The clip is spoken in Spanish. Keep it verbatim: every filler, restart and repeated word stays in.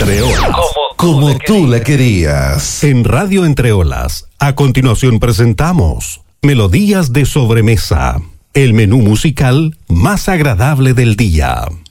Entre Olas, como, como tú la querías. En Radio Entre Olas, a continuación presentamos Melodías de Sobremesa, el menú musical más agradable del día.